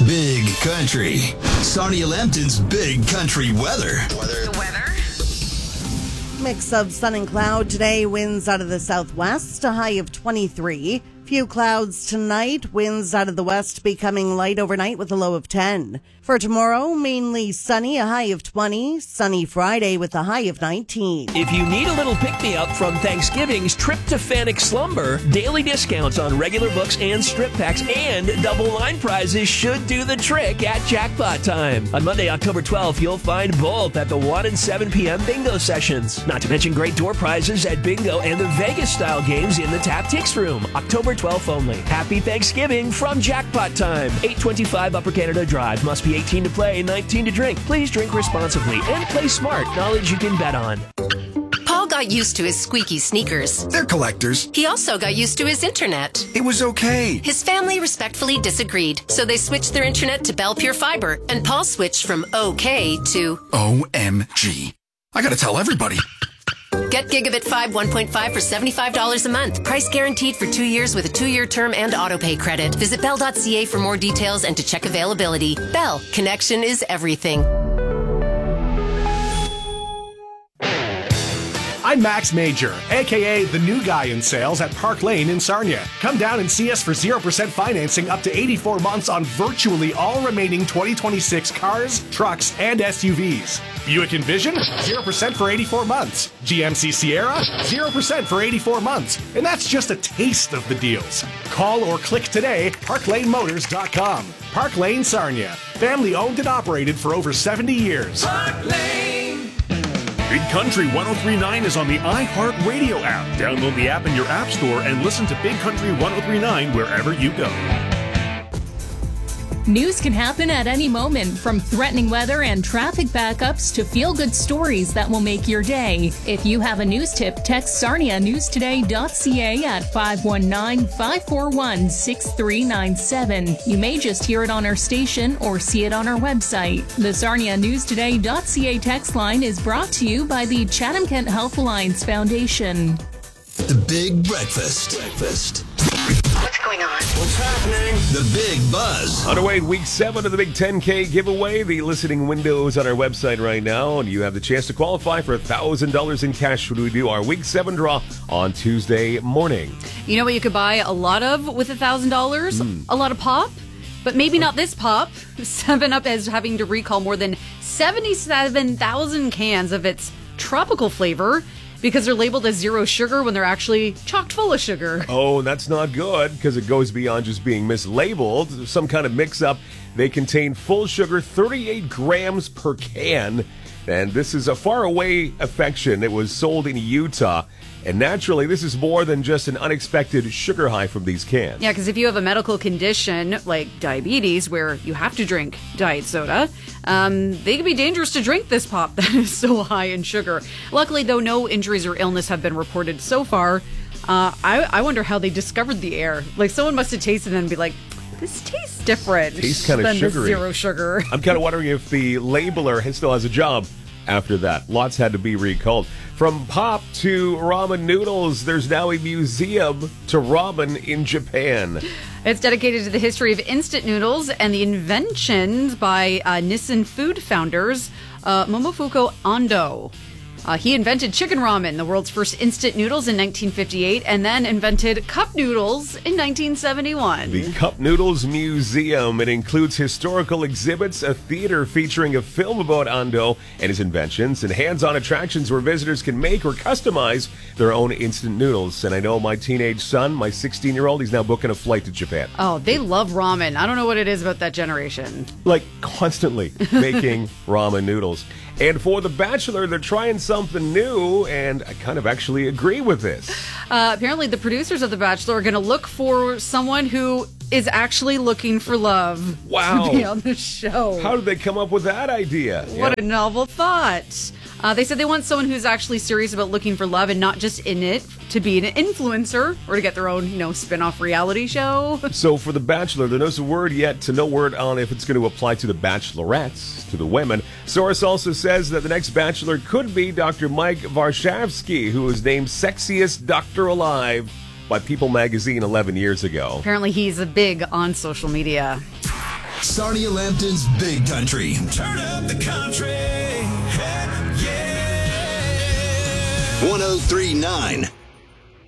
Big Country. Sarnia Lambton's Big Country weather. The weather? Mix of sun and cloud today, winds out of the southwest, a high of 23. Few clouds tonight, winds out of the west becoming light overnight with a low of 10. For tomorrow, mainly sunny, a high of 20. Sunny Friday with a high of 19. If you need a little pick-me-up from Thanksgiving's Tryptophanic Slumber, daily discounts on regular books and strip packs and double line prizes should do the trick at jackpot time. On Monday, October 12th, you'll find both at the 1 and 7 p.m. bingo sessions. Not to mention great door prizes at bingo and the Vegas-style games in the Tap Tix Room. October 12th only. Happy Thanksgiving from Jackpot Time. 825 Upper Canada Drive. Must be 18 to play, 19 to drink. Please drink responsibly and play smart. Knowledge you can bet on. Paul got used to his squeaky sneakers. They're collectors. He also got used to his internet. It was okay. His family respectfully disagreed, so they switched their internet to Bell Pure Fiber, and Paul switched from okay to OMG. I gotta tell everybody. Get Gigabit 5 1.5 for $75 a month. Price guaranteed for 2 years with a 2-year term and autopay credit. Visit bell.ca for more details and to check availability. Bell. Connection is everything. I'm Max Major, a.k.a. the new guy in sales at Park Lane in Sarnia. Come down and see us for 0% financing up to 84 months on virtually all remaining 2026 cars, trucks, and SUVs. Buick Envision, 0% for 84 months. GMC Sierra, 0% for 84 months. And that's just a taste of the deals. Call or click today, parklanemotors.com. Park Lane Sarnia, family owned and operated for over 70 years. Park Lane. Big Country 103.9 is on the iHeartRadio app. Download the app in your app store and listen to Big Country 103.9 wherever you go. News can happen at any moment, from threatening weather and traffic backups to feel-good stories that will make your day. If you have a news tip, text sarnianewstoday.ca at 519-541-6397. You may just hear it on our station or see it on our website. The sarnianewstoday.ca text line is brought to you by the Chatham-Kent Health Alliance Foundation. The Big Breakfast. What's going on? What's happening? The Big Buzz. Underway week 7 of the Big 10K giveaway. The listening window is on our website right now, and you have the chance to qualify for $1,000 in cash when we do our week 7 draw on Tuesday morning. You know what you could buy a lot of with $1,000? A lot of pop, but maybe not this pop. 7-Up is having to recall more than 77,000 cans of its tropical flavor because they're labeled as zero sugar when they're actually chock full of sugar. Oh, that's not good because it goes beyond just being mislabeled. Some kind of mix-up. They contain full sugar, 38 grams per can. And this is a faraway affection. It was sold in Utah. And naturally, this is more than just an unexpected sugar high from these cans. Yeah, because if you have a medical condition like diabetes where you have to drink diet soda, they can be dangerous to drink this pop that is so high in sugar. Luckily, though, no injuries or illness have been reported so far. I wonder how they discovered the air. Like, someone must have tasted it and be like, this tastes different Tastes kind of than sugary. the zero sugar. I'm kind of wondering if the labeler still has a job after that. Lots had to be recalled. From pop to ramen noodles, there's now a museum to ramen in Japan. It's dedicated to the history of instant noodles and the inventions by Nissin food founders Momofuku Ando. He invented chicken ramen, the world's first instant noodles, in 1958, and then invented cup noodles in 1971. The Cup Noodles Museum. It includes historical exhibits, a theater featuring a film about Ando and his inventions, and hands-on attractions where visitors can make or customize their own instant noodles. And I know my teenage son, my 16-year-old, he's now booking a flight to Japan. Oh, they love ramen. I don't know what it is about that generation. Like, constantly making ramen noodles. And for The Bachelor, they're trying something new, and I kind of actually agree with this. Apparently, the producers of The Bachelor are going to look for someone who is actually looking for love. Wow. To be on the show. How did they come up with that idea? What a novel thought. They said they want someone who's actually serious about looking for love and not just in it to be an influencer or to get their own, spin-off reality show. So for The Bachelor, there's no word yet to no word on if it's going to apply to the bachelorettes, to the women. Source also says that the next Bachelor could be Dr. Mike Varshavsky, who was named Sexiest Doctor Alive by People magazine 11 years ago. Apparently he's big on social media. Sarnia Lambton's Big Country. Turn up the country. Yeah. 103.9